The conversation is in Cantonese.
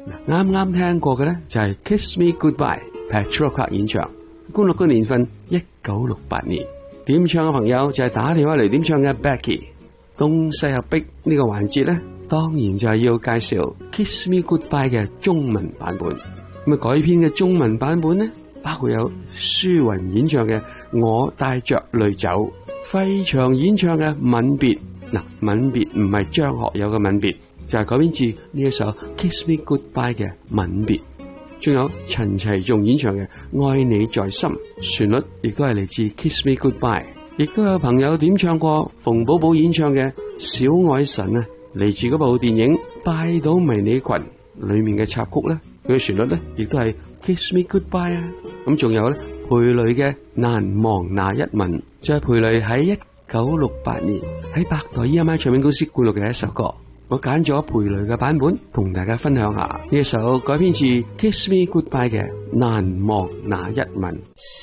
啱啱聽過嘅咧就係 Kiss Me Goodbye Petula Clark 演唱，觀錄嘅年份1968年，點唱嘅朋友就係打電話嚟點唱嘅 Becky。東西合璧呢個環節咧，當然就係要介紹 Kiss Me Goodbye 嘅中文版本。咁改編嘅中文版本呢，包括有舒雲演唱嘅我帶着淚走，費翔演唱嘅吻別。吻別唔係張學友嘅吻別，就係改編自呢一首 Kiss Me Goodbye 嘅吻別。仲有陳齊頌演唱嘅愛你在心，旋律亦都係嚟自 Kiss Me Goodbye。亦都有朋友點唱過馮寶寶演唱嘅小愛神啊，嚟自嗰部電影拜倒迷你群裏面嘅插曲咧，佢嘅旋律咧亦都係 Kiss Me Goodbye 啊。咁仲有咧裴雷嘅難忘那一吻，就係裴雷喺1968年喺百代 EMI 唱片公司灌錄嘅一首歌。我揀咗裴雷嘅版本同大家分享下呢一首改編自 Kiss Me Goodbye 嘅難忘那一吻。